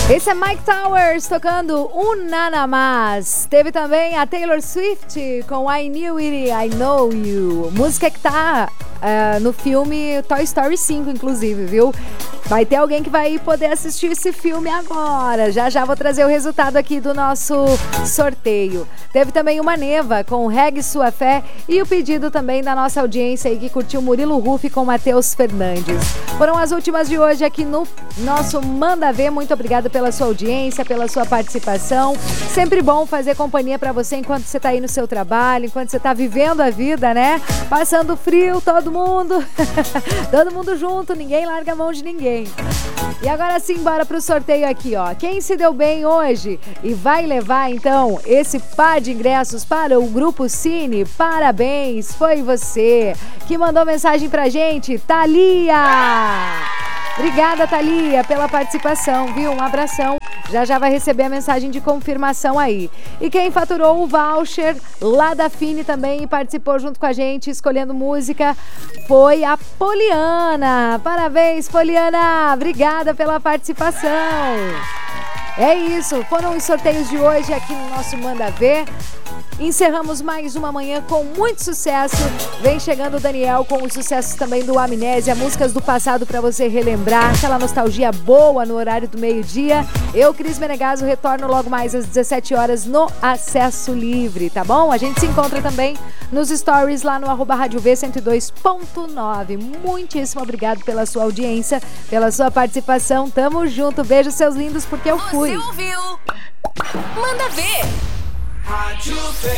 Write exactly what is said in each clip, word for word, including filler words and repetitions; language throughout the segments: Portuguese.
Esse é Mike Towers tocando Um Nada Mais. Teve também a Taylor Swift com I Knew It, I Know You. Música que tá uh, no filme Toy Story cinco, inclusive, viu? Vai ter alguém que vai poder assistir esse filme agora. Já já vou trazer o resultado aqui do nosso sorteio. Teve também uma Neva com Regue Sua Fé e o pedido também da nossa audiência aí que curtiu Murilo Ruff com Matheus Fernandes. Foram as últimas de hoje aqui no nosso Manda Ver. Muito obrigada pela sua audiência, pela sua participação. Sempre bom fazer companhia para você enquanto você tá aí no seu trabalho, enquanto você tá vivendo a vida, né? Passando frio, todo mundo. Todo mundo junto, ninguém larga a mão de ninguém. E agora sim, bora pro sorteio aqui, ó. Quem se deu bem hoje e vai levar, então, esse par de ingressos para o Grupo Cine, parabéns, foi você que mandou mensagem pra gente, Thalia! Obrigada, Thalia, pela participação, viu? Um abração. Já já vai receber a mensagem de confirmação aí. E quem faturou o voucher lá da Fini também e participou junto com a gente, escolhendo música, foi a Poliana. Parabéns, Poliana! Obrigada pela participação. É isso, foram os sorteios de hoje aqui no nosso Manda Ver. Encerramos mais uma manhã com muito sucesso. Vem chegando o Daniel com os sucessos também do Amnésia, músicas do passado para você relembrar, aquela nostalgia boa no horário do meio-dia. Eu, Cris Menegaso, retorno logo mais às dezessete horas no Acesso Livre, tá bom? A gente se encontra também nos stories lá no arroba Rádio V cento e dois ponto nove. Muitíssimo obrigado pela sua audiência, pela sua participação. Tamo junto. Beijo, seus lindos, porque eu fui. Você ouviu? Manda Ver. Rádio V.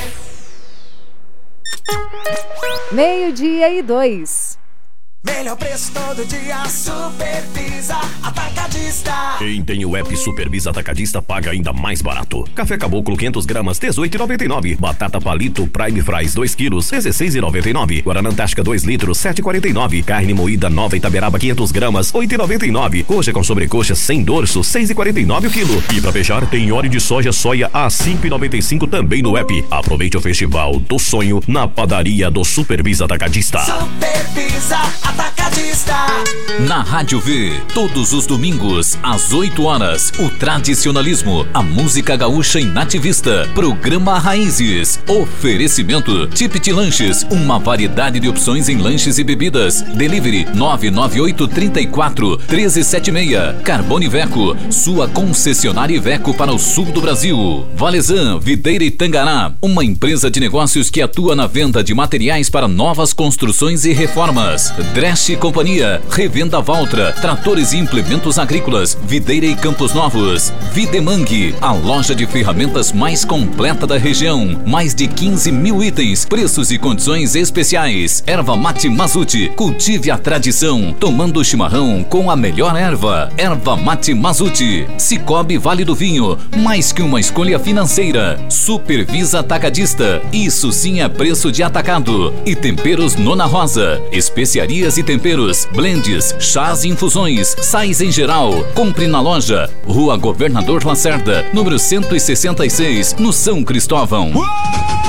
Meio-dia e dois. Melhor preço todo dia, Supervisa Atacadista. Quem tem o app Supervisa Atacadista paga ainda mais barato. Café Caboclo quinhentos gramas, dezoito reais e noventa e nove centavos. Batata Palito Prime Fries dois quilos, dezesseis reais e noventa e nove centavos. Guaraná Antártica dois litros, sete reais e quarenta e nove centavos. Carne moída Nova Itaberaba quinhentos gramas, oito reais e noventa e nove centavos. Coxa com sobrecoxa sem dorso, seis reais e quarenta e nove centavos o quilo. E pra fechar, tem óleo de soja soia a cinco reais e noventa e cinco centavos também no app. Aproveite o Festival do Sonho na padaria do Supervisa Atacadista. Supervisa Atacadista. Na Rádio V, todos os domingos, às oito horas, o tradicionalismo, a música gaúcha e nativista. Programa Raízes. Oferecimento Tipit Lanches, uma variedade de opções em lanches e bebidas. Delivery nove nove oito, três quatro, um três sete seis. Carbone Iveco, sua concessionária Iveco para o sul do Brasil. Valezan, Videira e Tangará, uma empresa de negócios que atua na venda de materiais para novas construções e reformas. Dresch Companhia, Revenda Valtra, tratores e implementos agrícolas, Videira e Campos Novos. Videmang, a loja de ferramentas mais completa da região. Mais de quinze mil itens, preços e condições especiais. Erva Mate Mazuti, cultive a tradição, tomando chimarrão com a melhor erva. Erva Mate Mazuti. Cicobi Vale do Vinho, mais que uma escolha financeira. Supervisa Atacadista, isso sim é preço de atacado. E Temperos Nona Rosa, especiarias e temperos, blends, chás e infusões, sais em geral. Compre na loja Rua Governador Lacerda, número cento e sessenta e seis, no São Cristóvão. Uou!